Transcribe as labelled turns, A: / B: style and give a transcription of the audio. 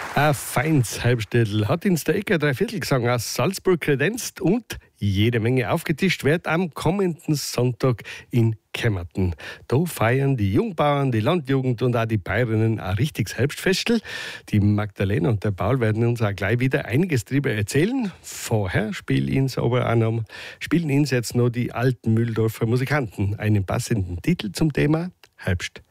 A: Ein feins Halbstädtel hat ins der Ecke Dreiviertelgesang aus Salzburg kredenzt und jede Menge aufgetischt wird am kommenden Sonntag in Kemmerten. Da feiern die Jungbauern, die Landjugend und auch die Bayerinnen ein richtiges Herbstfestel. Die Magdalena und der Paul werden uns auch gleich wieder einiges darüber erzählen. Vorher spielen uns jetzt noch die alten Mühldorfer Musikanten einen passenden Titel zum Thema Herbst.